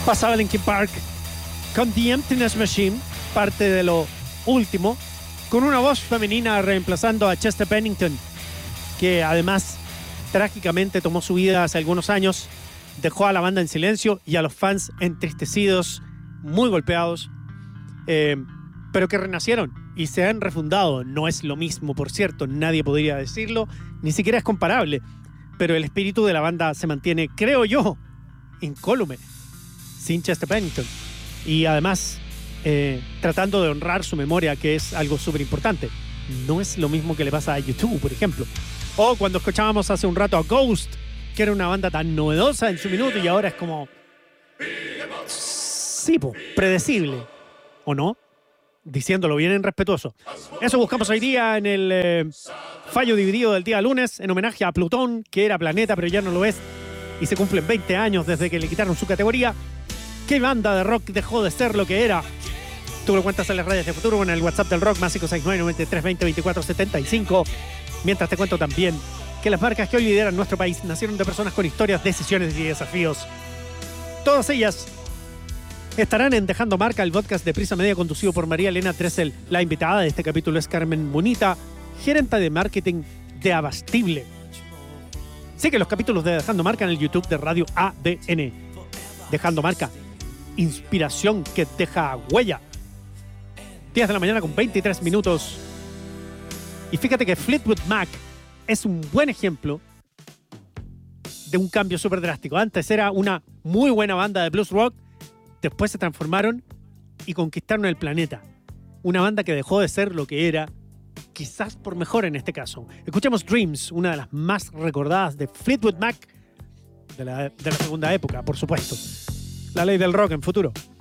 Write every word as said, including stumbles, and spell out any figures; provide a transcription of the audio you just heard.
Pasaba Linkin Park con The Emptiness Machine, parte de lo último, con una voz femenina reemplazando a Chester Bennington, que además trágicamente tomó su vida hace algunos años, dejó a la banda en silencio y a los fans entristecidos, muy golpeados, eh, pero que renacieron y se han refundado. No es lo mismo, por cierto, nadie podría decirlo, ni siquiera es comparable, pero el espíritu de la banda se mantiene, creo yo, incólume, sin Chester Bennington. Y además, eh, tratando de honrar su memoria, que es algo súper importante. No es lo mismo que le pasa a YouTube, por ejemplo. O cuando escuchábamos hace un rato a Ghost, que era una banda tan novedosa en su minuto y ahora es como... Sí, pues, predecible. ¿O no? Diciéndolo bien en respetuoso. Eso buscamos hoy día en el eh, fallo dividido del día lunes, en homenaje a Plutón, que era planeta, pero ya no lo es. Y se cumplen veinte años desde que le quitaron su categoría. ¿Qué banda de rock dejó de ser lo que era? Tú lo cuentas en las redes de futuro, en el WhatsApp del rock, más cinco seis nueve, nueve tres dos cero, dos cuatro siete cinco. Mientras te cuento también que las marcas que hoy lideran nuestro país nacieron de personas con historias, decisiones y desafíos. Todas ellas estarán en Dejando Marca, el podcast de Prisa Media conducido por María Elena Tressel. La invitada de este capítulo es Carmen Munita, gerente de marketing de Abastible. Sigue los capítulos de Dejando Marca en el YouTube de Radio A D N. Dejando Marca, inspiración que deja huella. diez de la mañana con veintitrés minutos. Y fíjate que Fleetwood Mac es un buen ejemplo de un cambio súper drástico. Antes era una muy buena banda de blues rock, después se transformaron y conquistaron el planeta. Una banda que dejó de ser lo que era, quizás por mejor en este caso. Escuchemos Dreams, una de las más recordadas de Fleetwood Mac, de la, de la segunda época, por supuesto. La ley del rock en futuro.